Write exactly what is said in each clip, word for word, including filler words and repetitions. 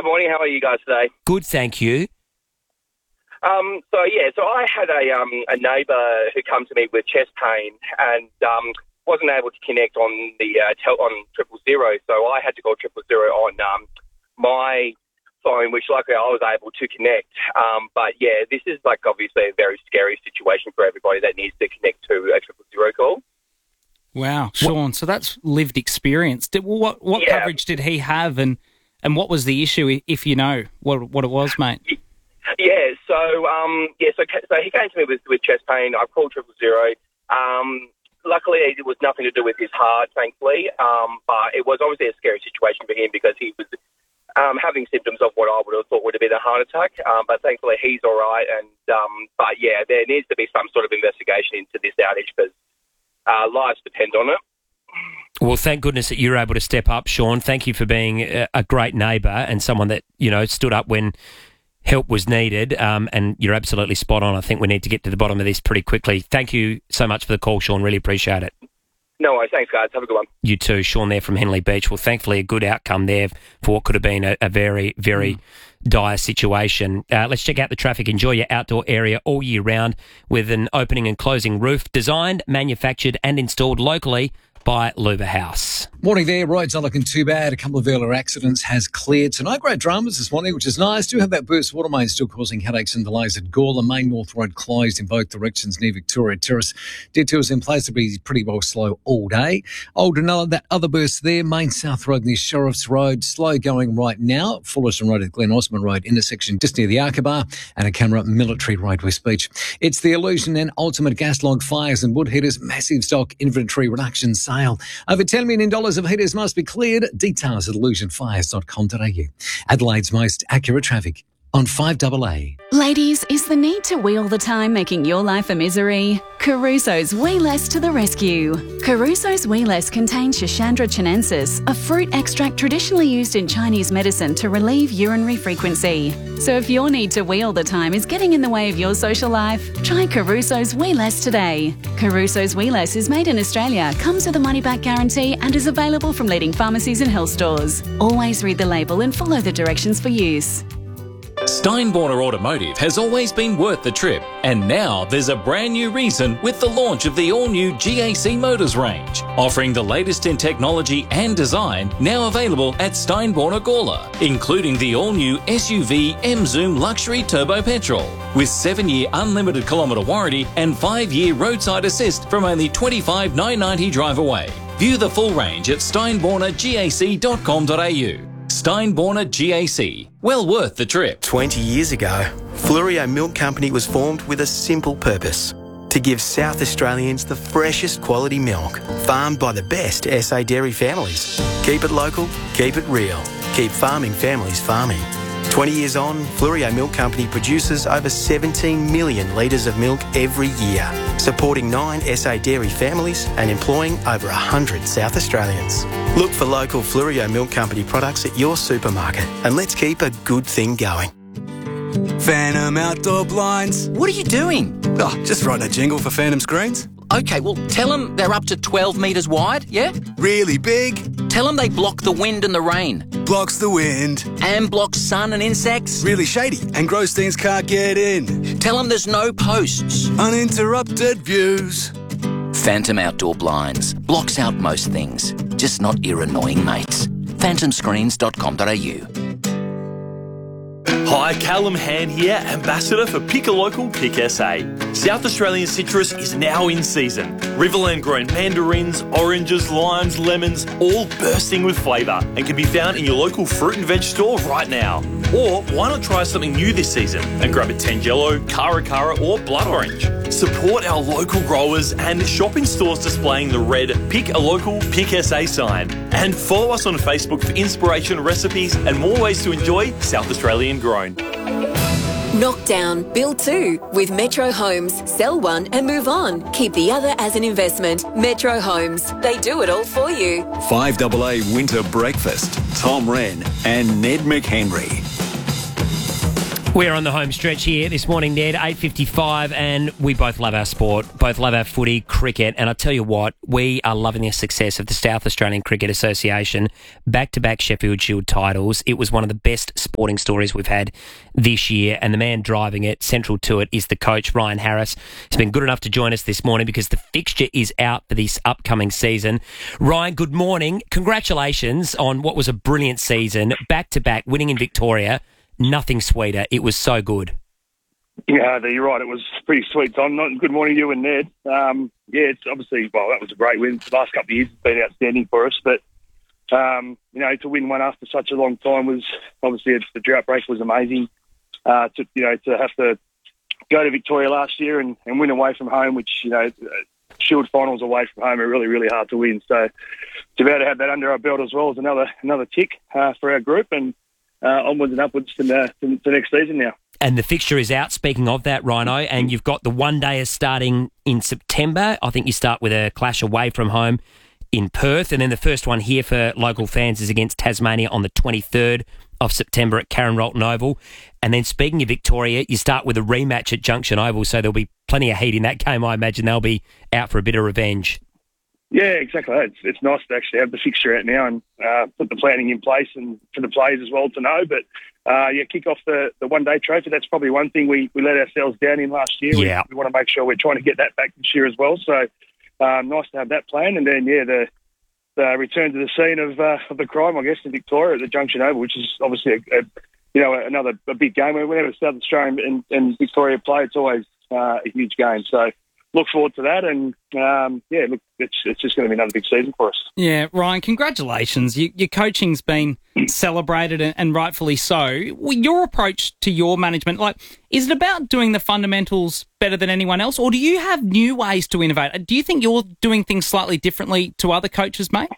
morning. How are you guys today? Good, thank you. Um, so, yeah, so I had a um, a neighbour who come to me with chest pain and um, wasn't able to connect on the uh, tel- on triple zero, so I had to call triple zero on um, my phone, which luckily I was able to connect. Um, but, yeah, this is, like, obviously a very scary situation for everybody that needs to connect to a triple zero call. Wow, Sean, so that's lived experience. Did, what what Yeah. coverage did he have, and, and what was the issue, if you know what what it was, mate? Yeah, so um, yeah, so so he came to me with, with chest pain. I called triple zero. Um, luckily, it was nothing to do with his heart, thankfully. Um, but it was obviously a scary situation for him because he was um, having symptoms of what I would have thought would have been a heart attack. Um, but thankfully, he's all right. And um, but yeah, there needs to be some sort of investigation into this outage because uh, lives depend on it. Well, thank goodness that you're able to step up, Sean. Thank you for being a, a great neighbour and someone that, you know, stood up when help was needed, um, and you're absolutely spot on. I think we need to get to the bottom of this pretty quickly. Thank you so much for the call, Sean. Really appreciate it. No worries. Thanks, guys. Have a good one. You too. Sean there from Henley Beach. Well, thankfully a good outcome there for what could have been a, a very, very mm. dire situation. Uh, let's check out the traffic. Enjoy your outdoor area all year round with an opening and closing roof designed, manufactured and installed locally by Luba House. Morning there. Roads not looking too bad. A couple of earlier accidents has cleared. So no great dramas this morning, which is nice. Do have that burst water main still causing headaches and delays at Gawler. Main North Road closed in both directions near Victoria Terrace. Detours in place to be pretty well slow all day. Old Ranella, that other burst there. Main South Road near Sheriff's Road. Slow going right now. Fullerton Road at Glen Osmond Road intersection just near the Arkabar. And a camera at Military Road, West Beach. It's the Illusion and Ultimate Gas Log Fires and Wood Heaters. Massive stock inventory reduction sale. Over ten million dollars of heaters must be cleared. Details at illusion fires dot com dot a u. Adelaide's most accurate traffic on five A A. Ladies, is the need to wheel the time making your life a misery? Caruso's Wee Less to the rescue. Caruso's Wee Less contains Schisandra chinensis, a fruit extract traditionally used in Chinese medicine to relieve urinary frequency. So if your need to wheel the time is getting in the way of your social life, try Caruso's Wee Less today. Caruso's Wee Less is made in Australia, comes with a money-back guarantee and is available from leading pharmacies and health stores. Always read the label and follow the directions for use. Steinborner Automotive has always been worth the trip, and now there's a brand new reason with the launch of the all-new G A C Motors range, offering the latest in technology and design, now available at Steinborner Gawler, including the all-new S U V M-Zoom Luxury Turbo Petrol, with seven-year unlimited kilometre warranty and five-year roadside assist from only twenty-five thousand nine hundred ninety dollars drive away. View the full range at steinborner gac dot com dot a u. Steinborner G A C. Well worth the trip. twenty years ago, Flurio Milk Company was formed with a simple purpose: to give South Australians the freshest quality milk, farmed by the best S A dairy families. Keep it local, keep it real. Keep farming families farming. twenty years on, Flurio Milk Company produces over seventeen million litres of milk every year, supporting nine S A dairy families and employing over one hundred South Australians. Look for local Flurio Milk Company products at your supermarket, and let's keep a good thing going. Phantom Outdoor Blinds. What are you doing? Oh, just writing a jingle for Phantom Screens. Okay, well, tell them they're up to twelve metres wide, yeah? Really big. Tell them they block the wind and the rain. Blocks the wind. And blocks sun and insects. Really shady, and Grossteins can't get in. Tell them there's no posts. Uninterrupted views. Phantom Outdoor Blinds. Blocks out most things, just not your annoying mates. phantom screens dot com dot a u. Hi, Callum Hand here, Ambassador for Pick a Local, Pick S A. South Australian citrus is now in season. Riverland grown mandarins, oranges, limes, lemons, all bursting with flavour and can be found in your local fruit and veg store right now. Or why not try something new this season and grab a Tangelo, Cara Cara or Blood Orange. Support our local growers and shop in stores displaying the red Pick a Local, Pick S A sign. And follow us on Facebook for inspiration, recipes and more ways to enjoy South Australian grown. Knock down, build two. With Metro Homes, sell one and move on. Keep the other as an investment. Metro Homes, they do it all for you. five A A Winter Breakfast. Tom Wren and Ned McHenry. We're on the home stretch here this morning, Ned, eight fifty-five, and we both love our sport, both love our footy, cricket, and I tell you what, we are loving the success of the South Australian Cricket Association, back-to-back Sheffield Shield titles. It was one of the best sporting stories we've had this year, and the man driving it, central to it, is the coach, Ryan Harris. He's been good enough to join us this morning because the fixture is out for this upcoming season. Ryan, good morning. Congratulations on what was a brilliant season, back-to-back, winning in Victoria. Nothing sweeter. It was so good. Yeah, you're right. It was pretty sweet, Tom. Good morning to you and Ned. Um, yeah, it's obviously, well, that was a great win. The last couple of years has been outstanding for us, but, um, you know, to win one after such a long time was, obviously, the drought break was amazing. Uh, to, you know, to have to go to Victoria last year and, and win away from home, which, you know, Shield finals away from home are really, really hard to win. So to be able to have that under our belt as well is another another tick uh, for our group, and Uh, onwards and upwards to, the, to the next season now. And the fixture is out, speaking of that, Rhino, and you've got the one-dayers starting in September. I think you start with a clash away from home in Perth, and then the first one here for local fans is against Tasmania on the twenty-third of September at Karen Rolton Oval. And then speaking of Victoria, you start with a rematch at Junction Oval, so there'll be plenty of heat in that game. I imagine they'll be out for a bit of revenge. Yeah, exactly. It's it's nice to actually have the fixture out now and uh, put the planning in place, and for the players as well to know. But uh, yeah, kick off the, the one day trophy. That's probably one thing we, we let ourselves down in last year. Yeah. We, we want to make sure we're trying to get that back this year as well. So um, nice to have that plan. And then yeah, the the return to the scene of uh, of the crime, I guess, in Victoria at the Junction Oval, which is obviously a, a you know another a big game. Whenever South Australia and, and Victoria play, it's always uh, a huge game. So look forward to that, and um, yeah, look, it's it's just going to be another big season for us. Yeah, Ryan, congratulations. You, your coaching's been celebrated, and, and rightfully so. Well, your approach to your management, like, is it about doing the fundamentals better than anyone else, or do you have new ways to innovate? Do you think you're doing things slightly differently to other coaches, mate?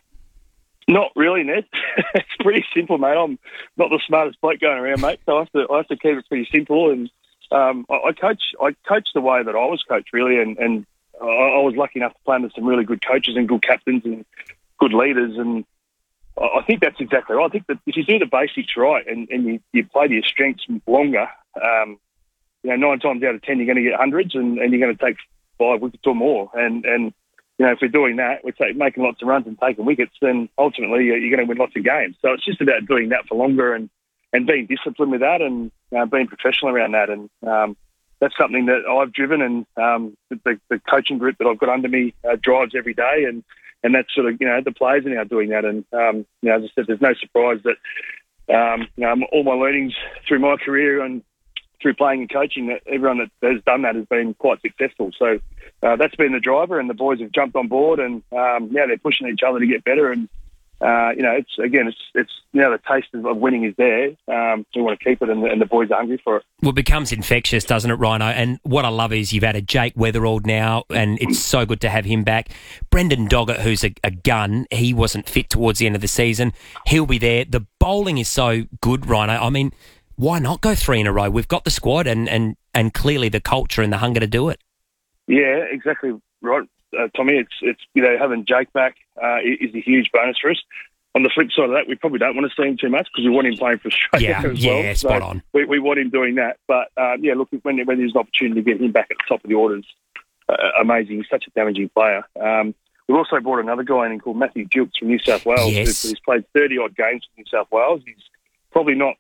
Not really, Ned. It's pretty simple, mate. I'm not the smartest bloke going around, mate, so I have to I have to keep it pretty simple. And Um, I, I coach. I coach the way that I was coached, really, and, and I, I was lucky enough to play under some really good coaches and good captains and good leaders. And I, I think that's exactly right. I think that if you do the basics right and, and you, you play to your strengths longer, um, you know, nine times out of ten you're going to get hundreds, and, and you're going to take five wickets or more. And and you know, if we're doing that, we're take, making lots of runs and taking wickets, then ultimately you're, you're going to win lots of games. So it's just about doing that for longer and. and being disciplined with that, and uh, being professional around that. And um, that's something that I've driven, and um, the, the coaching group that I've got under me uh, drives every day, and, and that's sort of, you know, the players are now doing that. And, um, you know, as I said, there's no surprise that, um, you know, all my learnings through my career and through playing and coaching, that everyone that has done that has been quite successful. So uh, that's been the driver, and the boys have jumped on board, and um, yeah, they're pushing each other to get better. And Uh, you know, it's again, it's it's you know, the taste of winning is there. Um, we want to keep it, and the, and the boys are hungry for it. Well, it becomes infectious, doesn't it, Rhino? And what I love is you've added Jake Weatherald now, and it's so good to have him back. Brendan Doggett, who's a, a gun, he wasn't fit towards the end of the season. He'll be there. The bowling is so good, Rhino. I mean, why not go three in a row? We've got the squad, and and and clearly the culture and the hunger to do it. Yeah, exactly right. Uh, Tommy, it's it's you know, having Jake back uh, is a huge bonus for us. On the flip side of that, we probably don't want to see him too much because we want him playing for Australia yeah, as yeah, well. Yeah, spot so on. We, we want him doing that. But um, yeah, look, when, when there's an opportunity to get him back at the top of the orders, uh, amazing. He's such a damaging player. Um, we've also brought another guy in called Matthew Jukes from New South Wales. Yes. He's played thirty odd games for New South Wales. He's probably not,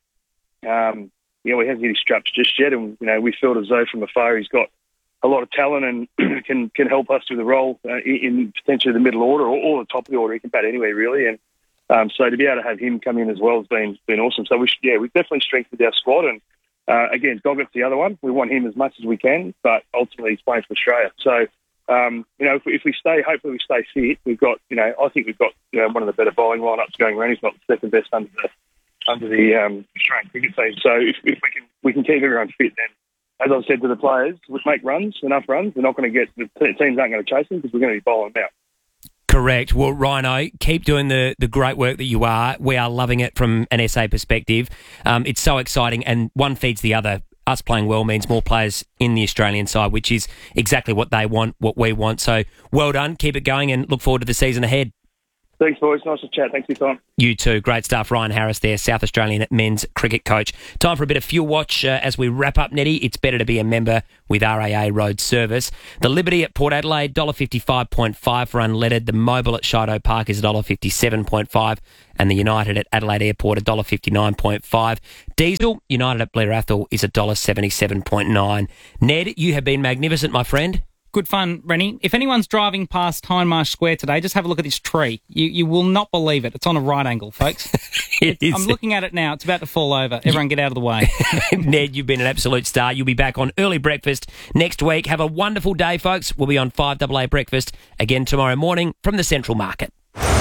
um, you know, he hasn't hit his straps just yet, and you know, we felt as though from afar he's got a lot of talent and can can help us with the role uh, in potentially the middle order or, or the top of the order. He can bat anywhere, really. And um, so to be able to have him come in as well has been been awesome. So we should, yeah, we've definitely strengthened our squad. And uh, again, Doggett's the other one. We want him as much as we can, but ultimately he's playing for Australia. So um, you know, if we, if we stay, hopefully we stay fit. We've got, you know, I think we've got you know, one of the better bowling lineups going around. He's not the second best under the under the um, Australian cricket team. So if, if we can we can keep everyone fit, then, as I've said to the players, we make runs, enough runs. We're not going to get, the teams aren't going to chase them because we're going to be bowling them out. Correct. Well, Rhino, keep doing the, the great work that you are. We are loving it from an S A perspective. Um, it's so exciting, and one feeds the other. Us playing well means more players in the Australian side, which is exactly what they want, what we want. So well done. Keep it going, and look forward to the season ahead. Thanks, boys. Nice to chat. Thanks for your time. You too. Great stuff. Ryan Harris there, South Australian men's cricket coach. Time for a bit of fuel watch uh, as we wrap up, Nettie. It's better to be a member with R A A Road Service. The Liberty at Port Adelaide, one dollar fifty-five point five for unleaded. The Mobil at Shido Park is one dollar fifty-seven point five. And the United at Adelaide Airport, one dollar fifty-nine point five. Diesel, United at Blair Athol is one dollar seventy-seven point nine. Ned, you have been magnificent, my friend. Good fun, Rennie. If anyone's driving past Hindmarsh Square today, just have a look at this tree. You you will not believe it. It's on a right angle, folks. It is. I'm looking at it now. It's about to fall over. Everyone get out of the way. Ned, you've been an absolute star. You'll be back on Early Breakfast next week. Have a wonderful day, folks. We'll be on five A A Breakfast again tomorrow morning from the Central Market.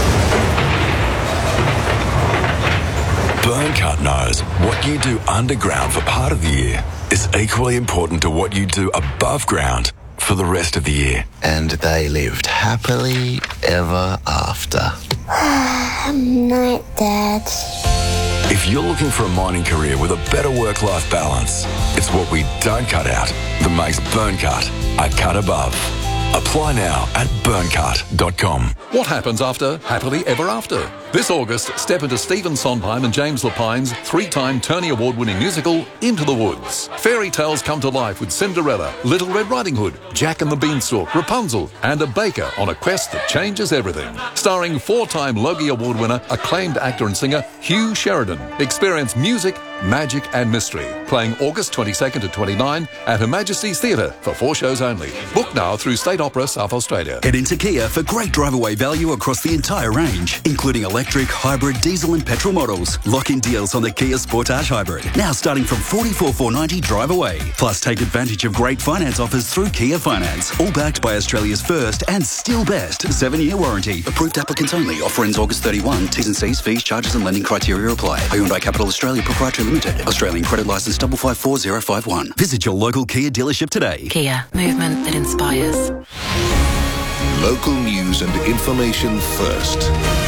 Burncut knows what you do underground for part of the year is equally important to what you do above ground for the rest of the year. And they lived happily ever after. Night, Dad. If you're looking for a mining career with a better work-life balance, it's what we don't cut out that makes Burncut a cut above. Apply now at burncut dot com. What happens after Happily Ever After? This August, step into Stephen Sondheim and James Lapine's three-time Tony Award-winning musical, Into the Woods. Fairy tales come to life with Cinderella, Little Red Riding Hood, Jack and the Beanstalk, Rapunzel, and a baker on a quest that changes everything. Starring four-time Logie Award winner, acclaimed actor and singer Hugh Sheridan. Experience music, magic and mystery. Playing August twenty-second to twenty-ninth at Her Majesty's Theatre for four shows only. Book now through State Opera South Australia. Head into Kia for great drive-away value across the entire range, including electric, hybrid, diesel and petrol models. Lock-in deals on the Kia Sportage Hybrid, now starting from forty-four thousand four hundred ninety drive away. Plus, take advantage of great finance offers through Kia Finance, all backed by Australia's first and still best seven-year warranty. Approved applicants only. Offer ends August thirty-first. T's and C's, fees, charges and lending criteria apply. Hyundai Capital Australia Proprietary Limited. Australian credit licence five five four zero five one. Visit your local Kia dealership today. Kia, movement that inspires. Local news and information first.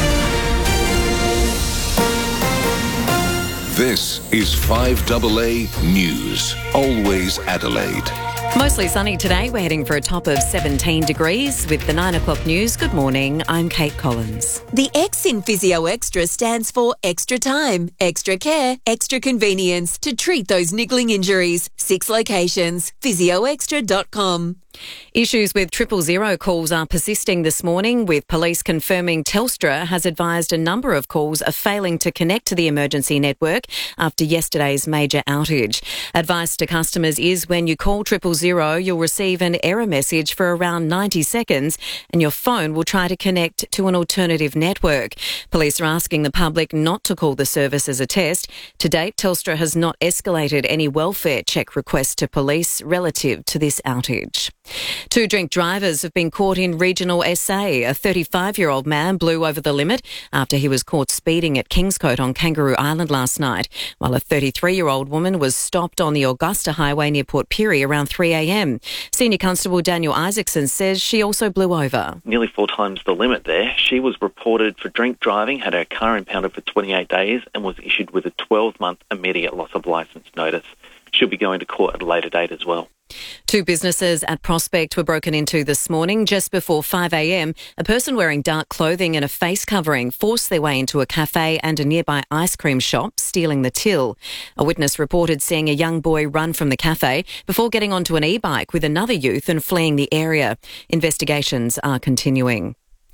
This is five A A News. Always Adelaide. Mostly sunny today. We're heading for a top of seventeen degrees. With the nine o'clock news, good morning. I'm Kate Collins. The X in Physio Extra stands for extra time, extra care, extra convenience to treat those niggling injuries. Six locations. physio extra dot com. Issues with triple zero calls are persisting this morning, with police confirming Telstra has advised a number of calls are failing to connect to the emergency network after yesterday's major outage. Advice to customers is when you call triple zero, you'll receive an error message for around ninety seconds and your phone will try to connect to an alternative network. Police are asking the public not to call the service as a test. To date, Telstra has not escalated any welfare check requests to police relative to this outage. Two drink drivers have been caught in regional S A. A thirty-five-year-old man blew over the limit after he was caught speeding at Kingscote on Kangaroo Island last night, while a thirty-three-year-old woman was stopped on the Augusta Highway near Port Pirie around three a m. Senior Constable Daniel Isaacson says she also blew over. Nearly four times the limit there. She was reported for drink driving, had her car impounded for twenty-eight days and was issued with a twelve-month immediate loss of licence notice. She'll be going to court at a later date as well. Two businesses at Prospect were broken into this morning. Just before five a m, a person wearing dark clothing and a face covering forced their way into a cafe and a nearby ice cream shop, stealing the till. A witness reported seeing a young boy run from the cafe before getting onto an e-bike with another youth and fleeing the area. Investigations are continuing.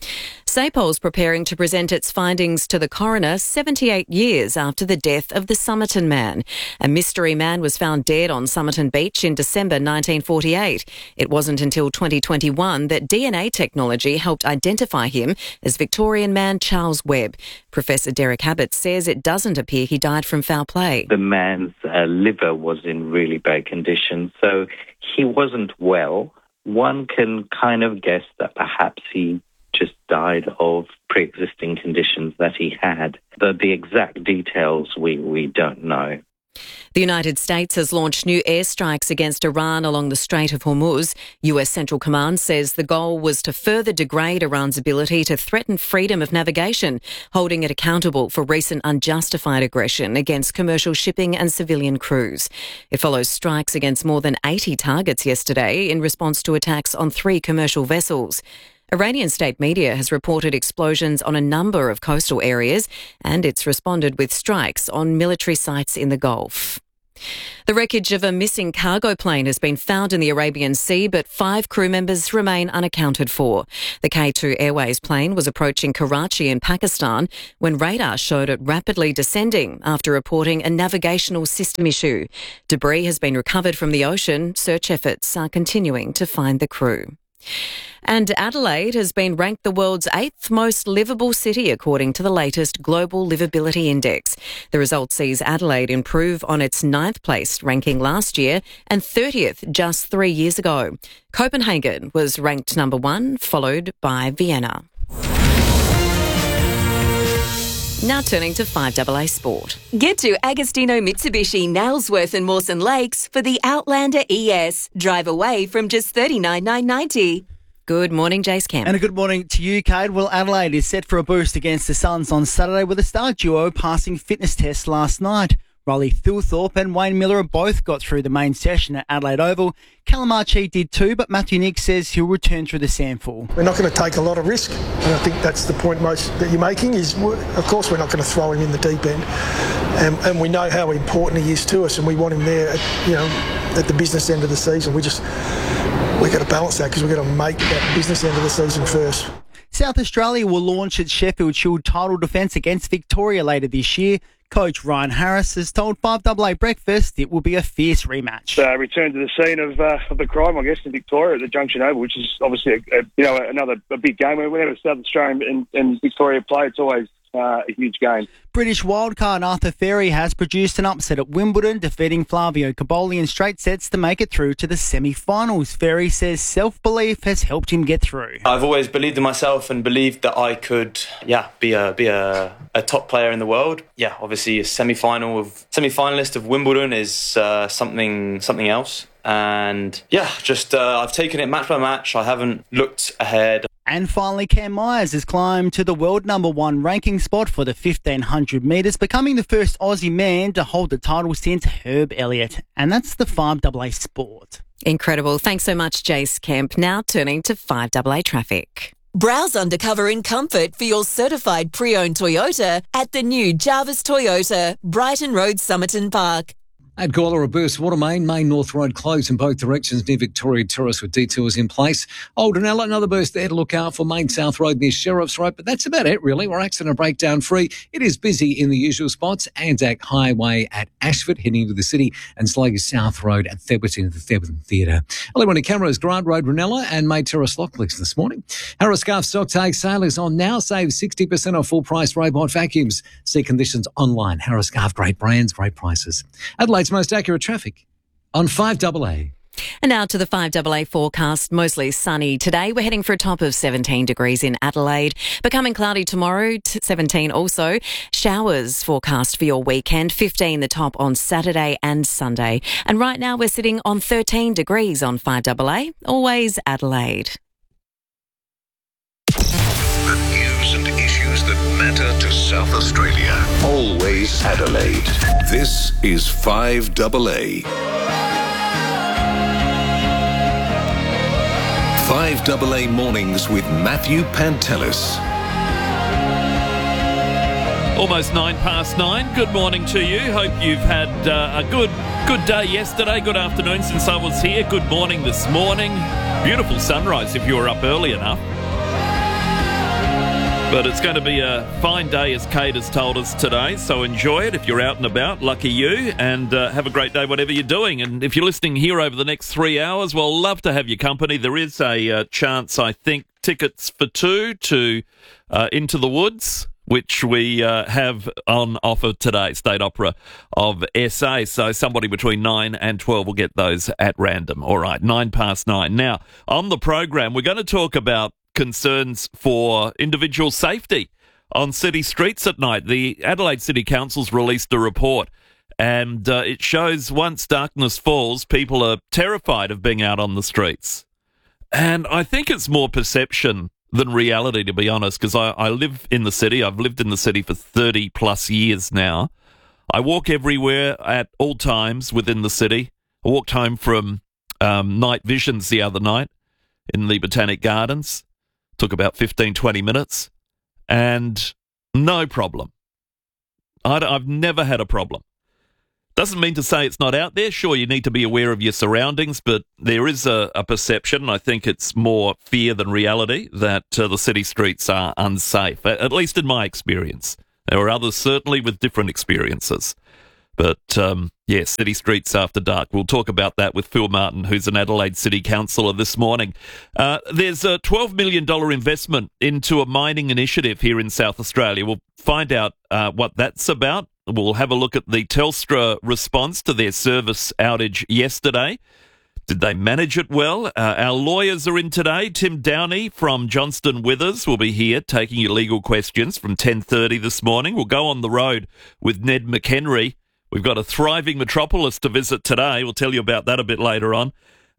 SAPOL's preparing to present its findings to the coroner seventy-eight years after the death of the Somerton man. A mystery man was found dead on Somerton Beach in December nineteen forty-eight. It wasn't until twenty twenty-one that D N A technology helped identify him as Victorian man Charles Webb. Professor Derek Abbott says it doesn't appear he died from foul play. The man's uh, liver was in really bad condition, so he wasn't well. One can kind of guess that perhaps he just died of pre-existing conditions that he had. The, the exact details we, we don't know. The United States has launched new airstrikes against Iran along the Strait of Hormuz. U S Central Command says the goal was to further degrade Iran's ability to threaten freedom of navigation, holding it accountable for recent unjustified aggression against commercial shipping and civilian crews. It follows strikes against more than eighty targets yesterday in response to attacks on three commercial vessels. Iranian state media has reported explosions on a number of coastal areas, and it's responded with strikes on military sites in the Gulf. The wreckage of a missing cargo plane has been found in the Arabian Sea, but five crew members remain unaccounted for. The K two Airways plane was approaching Karachi in Pakistan when radar showed it rapidly descending after reporting a navigational system issue. Debris has been recovered from the ocean. Search efforts are continuing to find the crew. And Adelaide has been ranked the world's eighth most livable city according to the latest Global Livability Index. The result sees Adelaide improve on its ninth place ranking last year and thirtieth just three years ago. Copenhagen was ranked number one, followed by Vienna. Now turning to five A A Sport. Get to Agostino Mitsubishi, Nailsworth and Mawson Lakes for the Outlander E S. Drive away from just thirty-nine thousand nine hundred ninety dollars. Good morning, Jace Kemp. And a good morning to you, Kate. Well, Adelaide is set for a boost against the Suns on Saturday with a star duo passing fitness tests last night. Riley Thilthorpe and Wayne Miller both got through the main session at Adelaide Oval. Callum Archie did too, but Matthew Nick says he'll return through the Sample. We're not going to take a lot of risk, and I think that's the point most that you're making is, of course, we're not going to throw him in the deep end, and, and we know how important he is to us, and we want him there, at, you know, at the business end of the season. We just we've got to balance that because we've got to make that business end of the season first. South Australia will launch its Sheffield Shield title defence against Victoria later this year. Coach Ryan Harris has told five A A Breakfast it will be a fierce rematch. Uh, return to the scene of, uh, of the crime, I guess, in Victoria at the Junction Oval, which is obviously a, a, you know another a big game. Whenever South Australia and, and Victoria play, it's always uh, a huge game. British wildcard Arthur Ferry has produced an upset at Wimbledon, defeating Flavio Caboli in straight sets to make it through to the semi-finals. Ferry says self-belief has helped him get through. I've always believed in myself and believed that I could, yeah, be a be a, a top player in the world. Yeah, obviously a semi-final of semi-finalist of Wimbledon is uh, something something else. And yeah, just uh, I've taken it match by match. I haven't looked ahead. And finally, Cam Myers has climbed to the world number one ranking spot for the fifteen hundred metres, becoming the first Aussie man to hold the title since Herb Elliott. And that's the five A A Sport. Incredible. Thanks so much, Jace Kemp. Now turning to five A A Traffic. Browse undercover in comfort for your certified pre-owned Toyota at the new Jarvis Toyota, Brighton Road, Somerton Park. At Gawler, a burst water main, Main North Road closed in both directions near Victoria Terrace with detours in place. Aldrinella, another burst there to look out for Main South Road near Sheriff's Road, but that's about it really. We're accident breakdown free. It is busy in the usual spots. Anzac Highway at Ashford heading into the city and Sligo South Road at Theberton, the Theberton Theatre. Early morning cameras, Grant Road, Ranella and May Terrace Locklegs this morning. Harris Scarf stock take sailors on now. Save sixty percent off full price robot vacuums. See conditions online. Harris Scarf, great brands, great prices. Adelaide's most accurate traffic on five A A. And now to the five A A forecast. Mostly sunny today. We're heading for a top of seventeen degrees in Adelaide. Becoming cloudy tomorrow, seventeen also. Showers forecast for your weekend. fifteen the top on Saturday and Sunday. And right now we're sitting on thirteen degrees on five A A. Always Adelaide. The news and issues that matter to South Australia. Always Adelaide. This is five A A. five A A Mornings with Matthew Pantelis. Almost nine past nine. Good morning to you. Hope you've had uh, a good good day yesterday, good afternoon since I was here. Good morning this morning. Beautiful sunrise if you were up early enough. But it's going to be a fine day, as Kate has told us today, so enjoy it if you're out and about. Lucky you, and uh, have a great day whatever you're doing. And if you're listening here over the next three hours, well, love to have your company. There is a uh, chance, I think, tickets for two to uh, Into the Woods, which we uh, have on offer today, State Opera of S A. So somebody between nine and twelve will get those at random. All right, nine past nine. Now, on the program, we're going to talk about concerns for individual safety on city streets at night. The Adelaide City Council's released a report, and uh, it shows once darkness falls, people are terrified of being out on the streets. And I think it's more perception than reality, to be honest, because I, I live in the city. I've lived in the city for thirty plus years now. I walk everywhere at all times within the city. I walked home from um, night visions the other night in the Botanic Gardens. Took about fifteen, twenty minutes, and no problem. I I've never had a problem. Doesn't mean to say it's not out there. Sure, you need to be aware of your surroundings, but there is a, a perception, I think it's more fear than reality, that uh, the city streets are unsafe, at least in my experience. There are others certainly with different experiences. But, um, yes, city streets after dark. We'll talk about that with Phil Martin, who's an Adelaide City Councillor this morning. Uh, there's a twelve million dollars investment into a mining initiative here in South Australia. We'll find out uh, what that's about. We'll have a look at the Telstra response to their service outage yesterday. Did they manage it well? Uh, our lawyers are in today. Tim Downey from Johnston Withers will be here taking your legal questions from ten thirty this morning. We'll go on the road with Ned McHenry. We've got a thriving metropolis to visit today. We'll tell you about that a bit later on.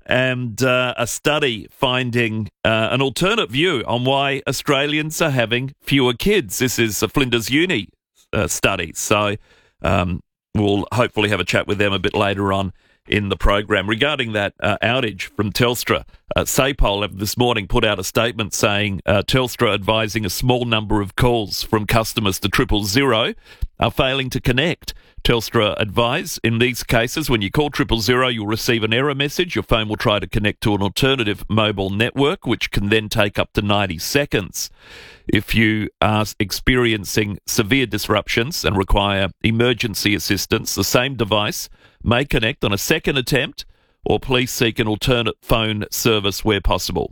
And uh, a study finding uh, an alternate view on why Australians are having fewer kids. This is a Flinders Uni uh, study. So um, we'll hopefully have a chat with them a bit later on in the program. Regarding that uh, outage from Telstra, uh, SAPOL have this morning put out a statement saying uh, Telstra advising a small number of calls from customers to triple zero are failing to connect. Telstra advise in these cases, when you call triple zero, you'll receive an error message. Your phone will try to connect to an alternative mobile network, which can then take up to ninety seconds. If you are experiencing severe disruptions and require emergency assistance, the same device may connect on a second attempt, or please seek an alternate phone service where possible.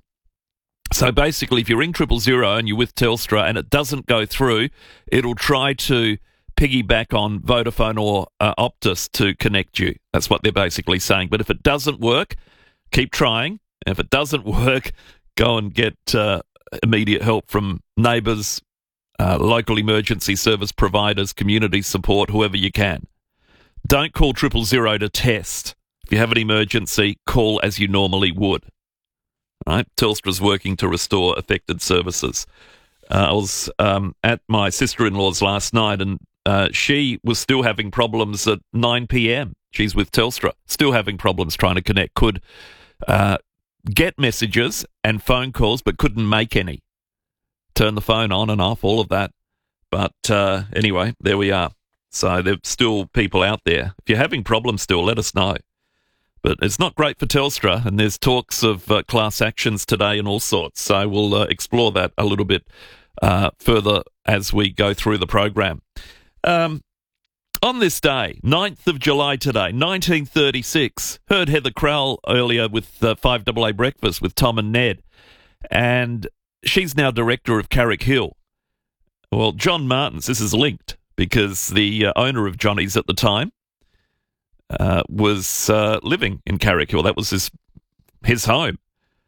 So basically, if you ring triple zero and you're with Telstra and it doesn't go through, it'll try to piggyback on Vodafone or uh, Optus to connect you. That's what they're basically saying. But if it doesn't work, keep trying. And if it doesn't work, go and get uh, immediate help from neighbours, uh, local emergency service providers, community support, whoever you can. Don't call triple zero to test. If you have an emergency, call as you normally would. Right? Telstra's working to restore affected services. Uh, I was um, at my sister-in-law's last night, and uh, she was still having problems at nine p.m. She's with Telstra, still having problems trying to connect. Could uh, get messages and phone calls, but couldn't make any. Turn the phone on and off, all of that. But uh, anyway, there we are. So there's still people out there. If you're having problems still, let us know. But it's not great for Telstra, and there's talks of uh, class actions today and all sorts. So we'll uh, explore that a little bit uh, further as we go through the program. Um, on this day, ninth of July today, nineteen thirty-six, heard Heather Crowell earlier with uh, five A A Breakfast with Tom and Ned, and she's now director of Carrick Hill. Well, John Martins, this is linked because the uh, owner of Johnny's at the time uh, was uh, living in Carrick Hill. That was his his home.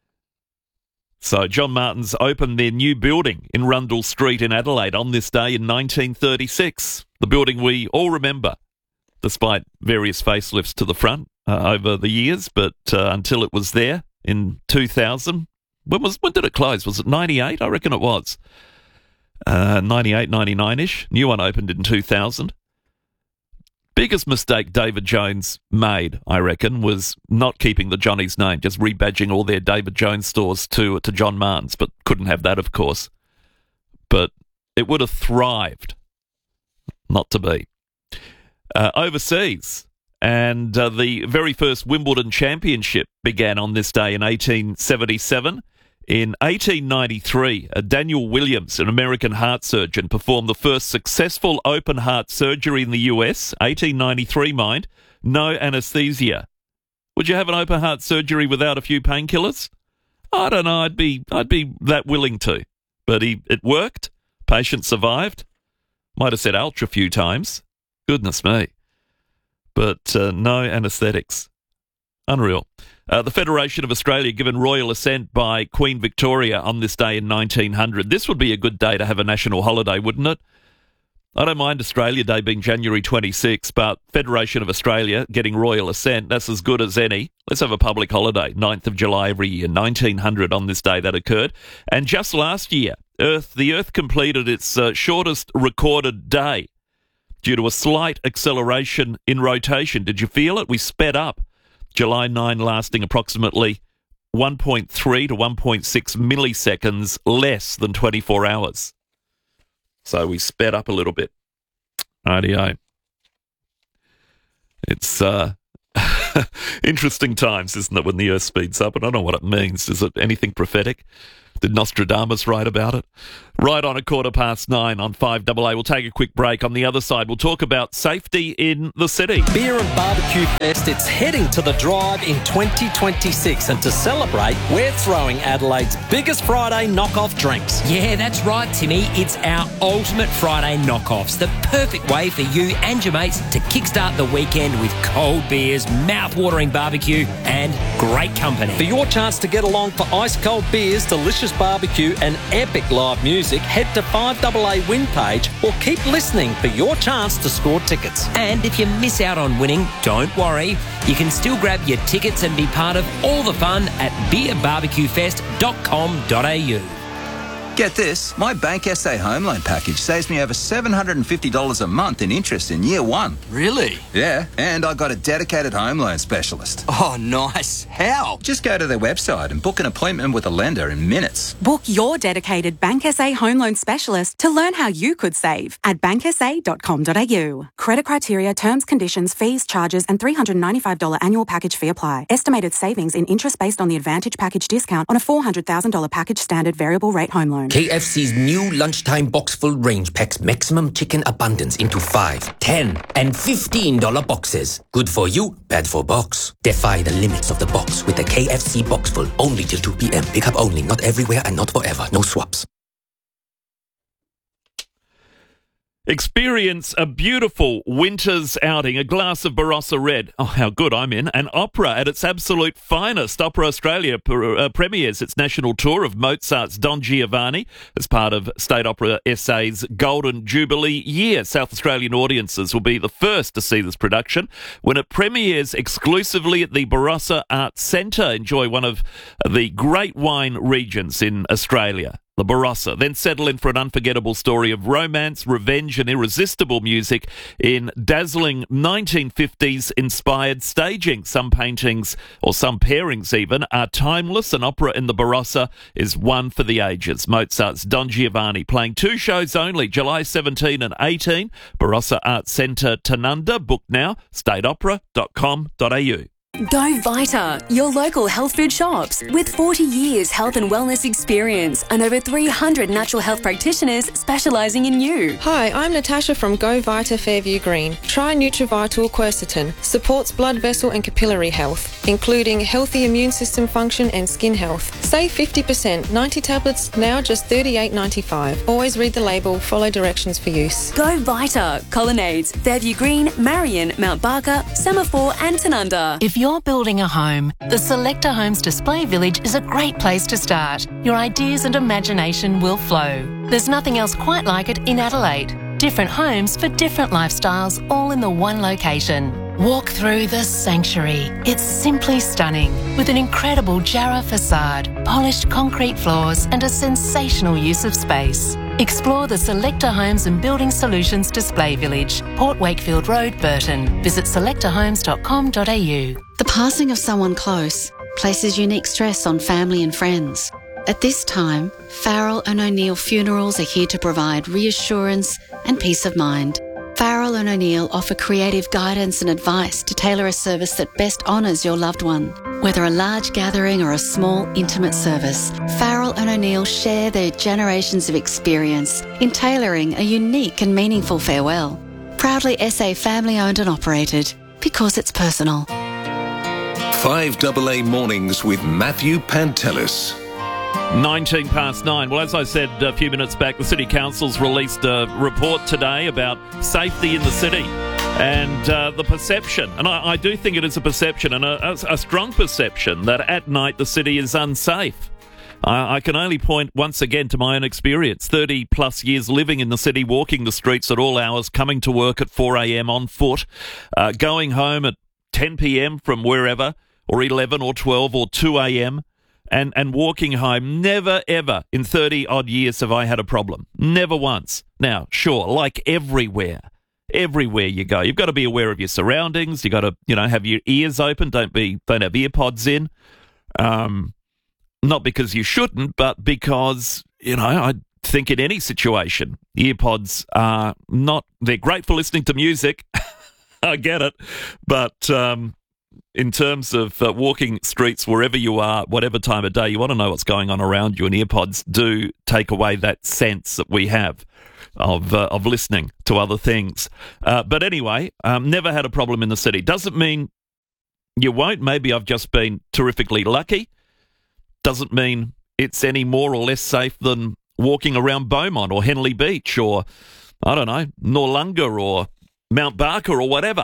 So John Martins opened their new building in Rundle Street in Adelaide on this day in nineteen thirty-six. The building we all remember, despite various facelifts to the front uh, over the years, but uh, until it was there in two thousand. When was when did it close? Was it ninety-eight? I reckon it was. Uh, ninety-eight, ninety-nine-ish. New one opened in two thousand. Biggest mistake David Jones made, I reckon, was not keeping the Johnny's name, just rebadging all their David Jones stores to to John Martins, but couldn't have that, of course. But it would have thrived. Not to be. Uh, overseas, and uh, the very first Wimbledon Championship began on this day in eighteen seventy-seven. In eighteen ninety-three, uh, Daniel Williams, an American heart surgeon, performed the first successful open heart surgery in the U S. eighteen ninety-three, mind. No anaesthesia. Would you have an open heart surgery without a few painkillers? I don't know. I'd be I'd be that willing to. But he it worked. Patient survived. Might have said ouch a few times. Goodness me. But uh, no anaesthetics. Unreal. Uh, the Federation of Australia given royal assent by Queen Victoria on this day in nineteen hundred. This would be a good day to have a national holiday, wouldn't it? I don't mind Australia Day being January twenty-sixth, but Federation of Australia getting royal assent, that's as good as any. Let's have a public holiday, ninth of July every year, nineteen hundred on this day that occurred. And just last year, Earth, the Earth completed its uh, shortest recorded day due to a slight acceleration in rotation. Did you feel it? We sped up. July ninth lasting approximately one point three to one point six milliseconds less than twenty-four hours. So we sped up a little bit. Rightio. It's uh, interesting times, isn't it, when the Earth speeds up? I don't know what it means. Is it anything prophetic? Did Nostradamus write about it? Right on a quarter past nine on five A A. We'll take a quick break. On the other side, we'll talk about safety in the city. Beer and Barbecue Fest, it's heading to the Drive in twenty twenty-six. And to celebrate, we're throwing Adelaide's biggest Friday knockoff drinks. Yeah, that's right, Timmy. It's our ultimate Friday knockoffs. The perfect way for you and your mates to kickstart the weekend with cold beers, mouth-watering barbecue and great company. For your chance to get along for ice-cold beers, delicious barbecue and epic live music, head to five A A win page or keep listening for your chance to score tickets. And if you miss out on winning, don't worry. You can still grab your tickets and be part of all the fun at beer barbecue fest dot com dot a u. Get this, my Bank S A home loan package saves me over seven hundred fifty dollars a month in interest in year one. Really? Yeah, and I got a dedicated home loan specialist. Oh, nice. How? Just go to their website and book an appointment with a lender in minutes. Book your dedicated Bank S A home loan specialist to learn how you could save at bank s a dot com dot a u. Credit criteria, terms, conditions, fees, charges and three hundred ninety-five dollars annual package fee apply. Estimated savings in interest based on the Advantage package discount on a four hundred thousand dollars package standard variable rate home loan. K F C's new lunchtime box full range packs maximum chicken abundance into five, ten, and fifteen dollar boxes. Good for you, bad for box. Defy the limits of the box with the K F C box full. Only till two p.m. Pickup only, not everywhere and not forever. No swaps. Experience a beautiful winter's outing, a glass of Barossa Red. Oh, how good I'm in. An opera at its absolute finest. Opera Australia pr- uh, premieres its national tour of Mozart's Don Giovanni as part of State Opera S A's Golden Jubilee year. South Australian audiences will be the first to see this production when it premieres exclusively at the Barossa Arts Centre. Enjoy one of the great wine regions in Australia, the Barossa. Then settle in for an unforgettable story of romance, revenge and irresistible music in dazzling nineteen fifties inspired staging. Some paintings, or some pairings even, are timeless. An opera in the Barossa is one for the ages. Mozart's Don Giovanni, playing two shows only, July seventeenth and eighteenth. Barossa Arts Centre, Tanunda. Book now, state opera dot com dot a u. Go Vita, your local health food shops. With forty years health and wellness experience and over three hundred natural health practitioners specialising in you. Hi, I'm Natasha from Go Vita Fairview Green. Try Nutrivital Quercetin. Supports blood vessel and capillary health, including healthy immune system function and skin health. Save fifty percent. ninety tablets, now just thirty-eight ninety-five. Always read the label, follow directions for use. Go Vita, Colonnades, Fairview Green, Marion, Mount Barker, Semaphore and Tanunda. If you're building a home, the Selector Homes Display Village is a great place to start. Your ideas and imagination will flow. There's nothing else quite like it in Adelaide. Different homes for different lifestyles, all in the one location. Walk through the sanctuary. It's simply stunning, with an incredible Jarrah facade, polished concrete floors and a sensational use of space. Explore the Selector Homes and Building Solutions Display Village, Port Wakefield Road, Burton. Visit selector homes dot com dot a u. The passing of someone close places unique stress on family and friends. At this time, Farrell and O'Neill Funerals are here to provide reassurance and peace of mind. Farrell and O'Neill offer creative guidance and advice to tailor a service that best honours your loved one. Whether a large gathering or a small, intimate service, Farrell and O'Neill share their generations of experience in tailoring a unique and meaningful farewell. Proudly S A family-owned and operated, because it's personal. five A A Mornings with Matthew Pantelis. nineteen past nine. Well, as I said a few minutes back, the City Council's released a report today about safety in the city and uh, the perception, and I, I do think it is a perception, and a, a, a strong perception, that at night the city is unsafe. I, I can only point once again to my own experience. thirty plus years living in the city, walking the streets at all hours, coming to work at four a.m. on foot, uh, going home at ten p.m. from wherever, or eleven or twelve or two a.m., And, and walking home. Never, ever in thirty-odd years have I had a problem. Never once. Now, sure, like everywhere, everywhere you go, you've got to be aware of your surroundings. You've got to, you know, have your ears open. Don't be, don't have ear pods in. Um, not because you shouldn't, but because, you know, I think in any situation, earpods are not, they're great for listening to music. I get it. But um, in terms of uh, walking streets wherever you are, whatever time of day, you want to know what's going on around you, and earpods do take away that sense that we have of uh, of listening to other things. Uh, but anyway, um, never had a problem in the city. Doesn't mean you won't. Maybe I've just been terrifically lucky. Doesn't mean it's any more or less safe than walking around Beaumont or Henley Beach or, I don't know, Noarlunga or Mount Barker or whatever.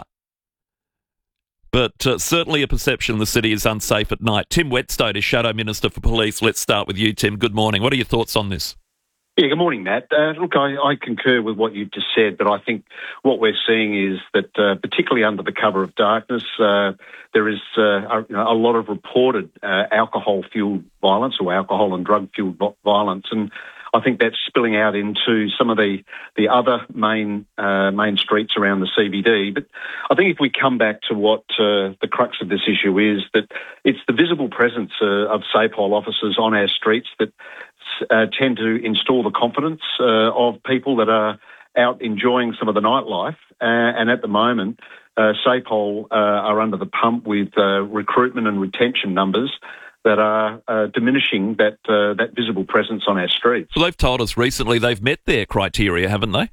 But uh, certainly a perception the city is unsafe at night. Tim Whetstone is Shadow Minister for Police. Let's start with you, Tim. Good morning. What are your thoughts on this? Yeah, good morning, Matt. Uh, look, I, I concur with what you've just said, but I think what we're seeing is that, uh, particularly under the cover of darkness, uh, there is uh, a, you know, a lot of reported uh, alcohol-fueled violence or alcohol and drug-fueled violence, and I think that's spilling out into some of the, the other main uh, main streets around the C B D. But I think if we come back to what uh, the crux of this issue is, that it's the visible presence uh, of SAPOL officers on our streets that uh, tend to install the confidence uh, of people that are out enjoying some of the nightlife. Uh, and at the moment, uh, SAPOL uh, are under the pump with uh, recruitment and retention numbers that are uh, diminishing that uh, that visible presence on our streets. Well, they've told us recently they've met their criteria, haven't they?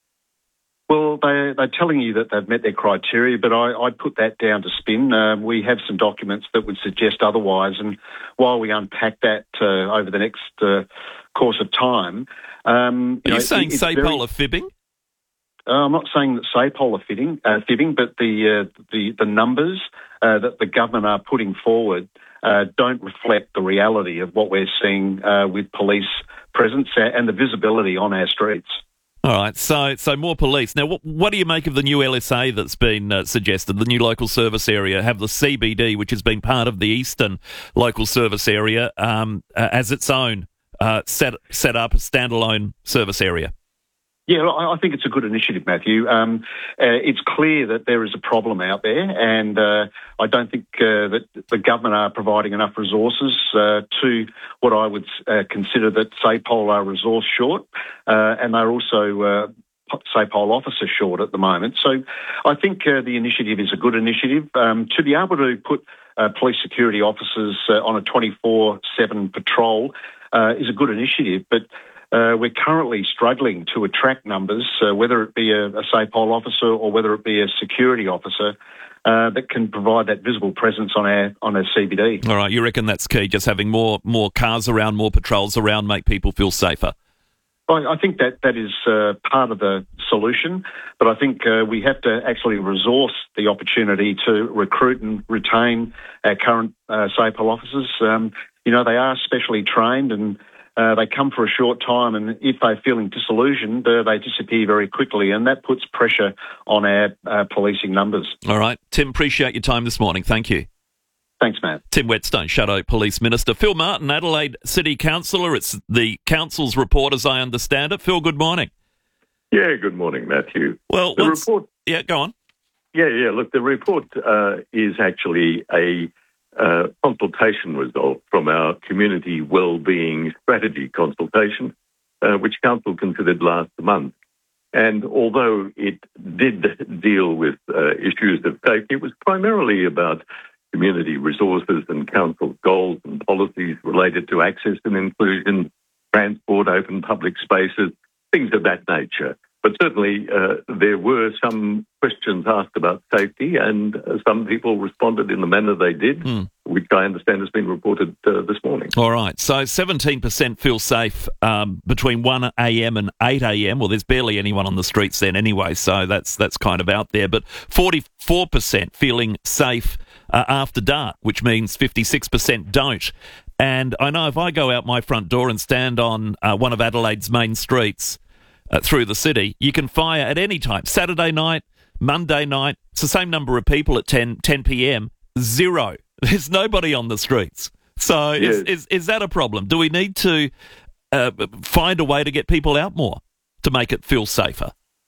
Well, they, they're telling you that they've met their criteria, but I, I'd put that down to spin. Uh, we have some documents that would suggest otherwise, and while we unpack that uh, over the next uh, course of time... Um, Are you, you know, saying it, SAPOL very, are fibbing? Uh, I'm not saying that SAPOL are fibbing, uh, fibbing but the, uh, the, the numbers uh, that the government are putting forward Uh, don't reflect the reality of what we're seeing uh, with police presence and the visibility on our streets. All right, so so more police. Now, what, what do you make of the new L S A that's been uh, suggested, the new local service area, have the C B D, which has been part of the Eastern local service area, um, uh, as its own, uh, set, set up a standalone service area? Yeah, I think it's a good initiative, Matthew. Um, uh, it's clear that there is a problem out there, and uh, I don't think uh, that the government are providing enough resources uh, to what I would uh, consider that SAPOL are resource short, uh, and they're also uh, SAPOL officer short at the moment. So I think uh, the initiative is a good initiative. Um, to be able to put uh, police security officers uh, on a twenty-four seven patrol uh, is a good initiative, but Uh, we're currently struggling to attract numbers, uh, whether it be a, a SAPOL officer or whether it be a security officer uh, that can provide that visible presence on our on our C B D. All right, you reckon that's key, just having more more cars around, more patrols around, make people feel safer? I, I think that that is uh, part of the solution, but I think uh, we have to actually resource the opportunity to recruit and retain our current uh, SAPOL officers. Um, you know, they are specially trained, and Uh, they come for a short time, and if they're feeling disillusioned, uh, they disappear very quickly, and that puts pressure on our uh, policing numbers. All right. Tim, appreciate your time this morning. Thank you. Thanks, Matt. Tim Whetstone, Shadow Police Minister. Phil Martin, Adelaide City Councillor. It's the council's report, as I understand it. Phil, good morning. Yeah, good morning, Matthew. Well, the report... Yeah, go on. Yeah, yeah, look, the report uh, is actually a Uh, consultation result from our community wellbeing strategy consultation, uh, which council considered last month. And although it did deal with uh, issues of safety, it was primarily about community resources and council goals and policies related to access and inclusion, transport, open public spaces, things of that nature. But certainly uh, there were some questions asked about safety, and uh, some people responded in the manner they did, mm. which I understand has been reported uh, this morning. All right. So seventeen percent feel safe um, between one a.m. and eight a.m. Well, there's barely anyone on the streets then anyway, so that's that's kind of out there. But forty-four percent feeling safe uh, after dark, which means fifty-six percent don't. And I know if I go out my front door and stand on uh, one of Adelaide's main streets, Uh, through the city, you can fire at any time. Saturday night, Monday night, it's the same number of people at ten p.m. Zero. There's nobody on the streets. So yes. is, is is that a problem? Do we need to uh, find a way to get people out more to make it feel safer?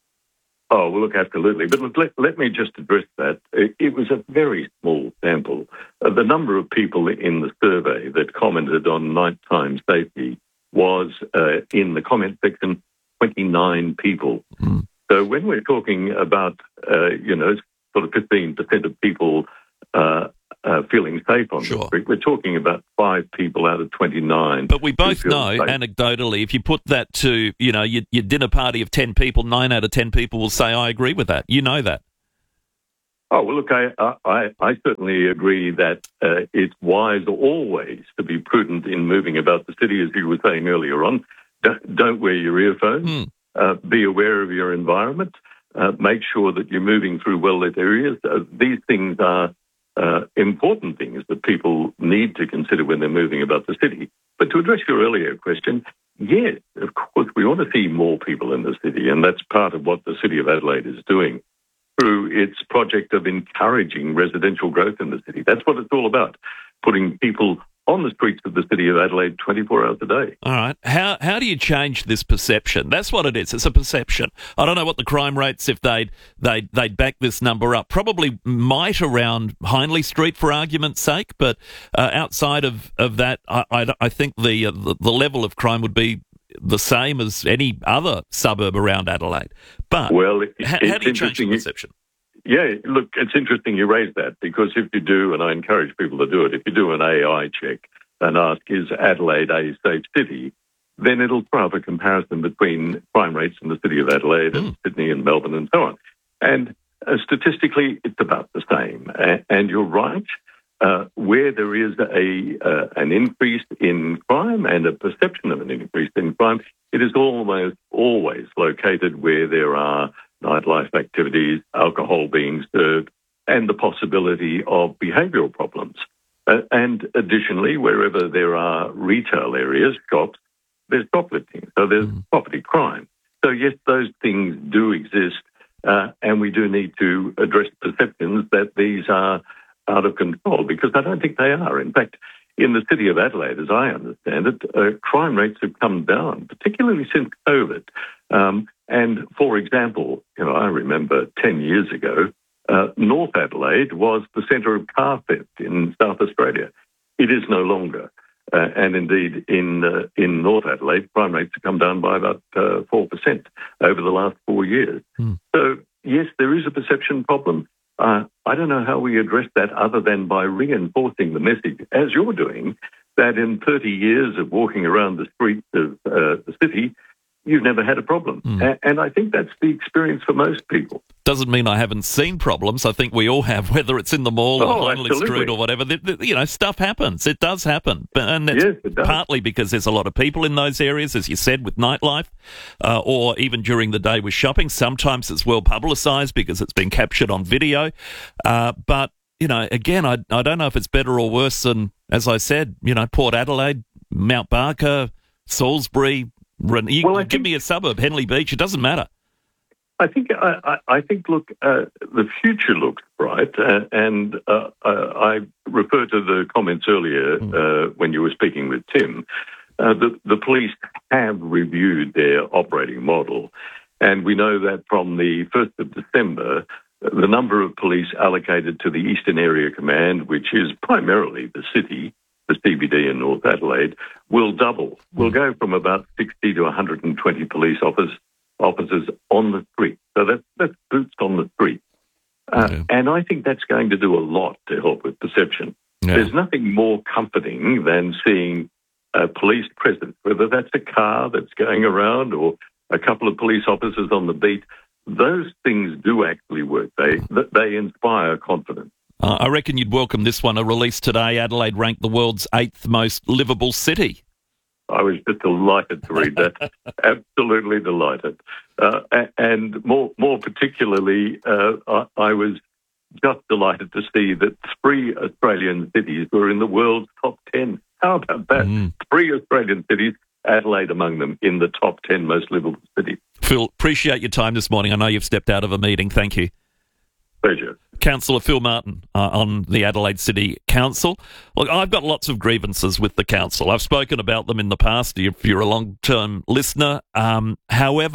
Oh, well, look, absolutely. But look, let, let me just address that. It, it was a very small sample. Uh, the number of people in the survey that commented on nighttime safety was, uh, in the comment section, twenty-nine people. Mm. So when we're talking about, uh, you know, sort of fifteen percent of people uh, uh, feeling safe on Sure. the street, we're talking about five people out of twenty-nine. But we both who feel know, safe. anecdotally, if you put that to, you know, your, your dinner party of ten people, nine out of ten people will say, I agree with that. You know that. Oh, well, look, I, I, I certainly agree that uh, it's wise always to be prudent in moving about the city, as you were saying earlier on. Don't, don't wear your earphones. Mm. Uh, be aware of your environment. Uh, make sure that you're moving through well-lit areas. Uh, these things are uh, important things that people need to consider when they're moving about the city. But to address your earlier question, yes, of course, we want to see more people in the city, and that's part of what the City of Adelaide is doing through its project of encouraging residential growth in the city. That's what it's all about, putting people on the streets of the City of Adelaide twenty-four hours a day. All right. How how do you change this perception? That's what it is. It's a perception. I don't know what the crime rates, if they'd, they'd, they'd back this number up. Probably might around Hindley Street, for argument's sake, but uh, outside of, of that, I, I, I think the, uh, the the level of crime would be the same as any other suburb around Adelaide. But well, it, how, it's how do you change the interesting. perception? Yeah, look, it's interesting you raise that, because if you do, and I encourage people to do it, if you do an A I check and ask, is Adelaide a safe city, then it'll throw up a comparison between crime rates in the City of Adelaide mm. and Sydney and Melbourne and so on. And uh, statistically, it's about the same. A- and you're right, uh, where there is a uh, an increase in crime and a perception of an increase in crime, it is almost always located where there are nightlife activities, alcohol being served, and the possibility of behavioural problems. Uh, and additionally, wherever there are retail areas, shops, there's shoplifting, so there's mm. property crime. So yes, those things do exist, uh, and we do need to address perceptions that these are out of control, because I don't think they are. In fact, in the City of Adelaide, as I understand it, uh, crime rates have come down, particularly since COVID. Um, and, for example, you know, I remember ten years ago, uh, North Adelaide was the centre of car theft in South Australia. It is no longer. Uh, and indeed, in uh, in North Adelaide, crime rates have come down by about uh, four percent over the last four years. Mm. So, yes, there is a perception problem. Uh, I don't know how we address that other than by reinforcing the message, as you're doing, that in thirty years of walking around the streets of uh, the city, you've never had a problem. Mm. A- and I think that's the experience for most people. Doesn't mean I haven't seen problems. I think we all have, whether it's in the mall Oh, or Hindley absolutely. Street or whatever. The, the, you know, stuff happens. It does happen. But- And that's Yes, it does. partly because there's a lot of people in those areas, as you said, with nightlife, uh, or even during the day with shopping. Sometimes it's well publicised because it's been captured on video. Uh, but, you know, again, I, I don't know if it's better or worse than, as I said, you know, Port Adelaide, Mount Barker, Salisbury. Ren- you, Well, I give think- me a suburb, Henley Beach. It doesn't matter. I think I, I I think look, uh, the future looks bright, uh, and uh, uh, I refer to the comments earlier uh, when you were speaking with Tim. Uh, the the police have reviewed their operating model, and we know that from the first of December, the number of police allocated to the Eastern Area Command, which is primarily the city, the C B D in North Adelaide, will double. We'll go from about sixty to one hundred twenty police officers. officers on the street. So that's, that's boots on the street. Uh, Okay. And I think that's going to do a lot to help with perception. Yeah. There's nothing more comforting than seeing a police presence, whether that's a car that's going around or a couple of police officers on the beat. Those things do actually work. They, they inspire confidence. Uh, I reckon you'd welcome this one, a release today. Adelaide ranked the world's eighth most livable city. I was just delighted to read that. Absolutely delighted. Uh, a- and more more particularly, uh, I, I was just delighted to see that three Australian cities were in the world's top ten. How about that? Mm. Three Australian cities, Adelaide among them, in the top ten most livable cities. Phil, appreciate your time this morning. I know you've stepped out of a meeting. Thank you. Pleasure. Councillor Phil Martin uh, on the Adelaide City Council. Look, I've got lots of grievances with the council. I've spoken about them in the past if you're a long-term listener. Um, however,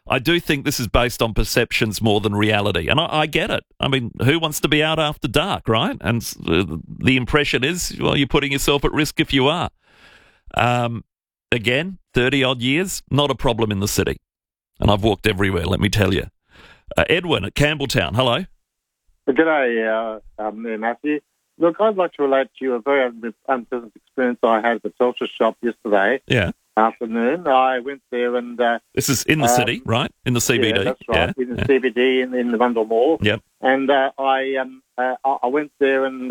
I do think this is based on perceptions more than reality. And I, I get it. I mean, who wants to be out after dark, right? And uh, the impression is, well, you're putting yourself at risk if you are. Um, again, thirty-odd years, not a problem in the city. And I've walked everywhere, let me tell you. Uh, Edwin at Campbelltown, hello. G'day, uh, um, Matthew. Look, I'd like to relate to you a very un- unpleasant experience I had at the Telstra shop yesterday Yeah. afternoon. I went there and... Uh, This is in the uh, city, right? In the C B D? Yeah, that's right, Yeah, in the yeah. C B D in, in the Rundle Mall. Yep. And uh, I, um, uh, I I went there and